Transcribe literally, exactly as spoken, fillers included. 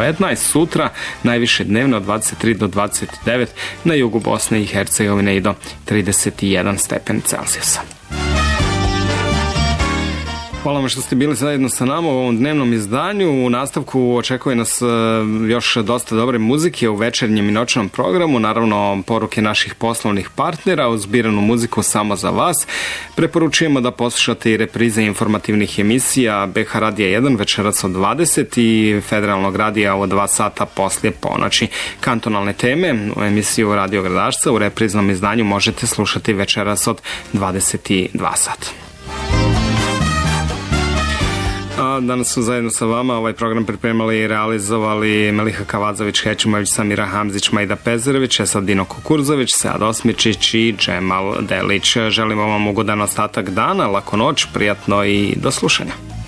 devetnaest, sutra najviše dnevno od dvadeset tri do dvadeset devet, na jugu Bosne i Hercegovine i do trideset jedan stepeni Celzijusa. Hvala vam što ste bili zajedno sa nama u ovom dnevnom izdanju. U nastavku očekuje nas još dosta dobre muzike u večernjem i noćnom programu, naravno poruke naših poslovnih partnera uz biranu muziku samo za vas. Preporučujemo da poslušate i reprize informativnih emisija B H Radija jedan večeras od dvadeset i Federalnog radija od dva sata poslije ponoći. Kantonalne teme u emisiju Radio Gradašca u repriznom izdanju možete slušati večeras od dvadeset dva sata. A danas su zajedno sa vama ovaj program pripremali i realizovali Meliha Kavazović, Hećimović, Samira Hamzić, Majda Pezerović, Esadino Kukurzović, Sead Osmičić i Džemal Delić. Želimo vam ugodan ostatak dana, laku noć, prijatno i do slušanja.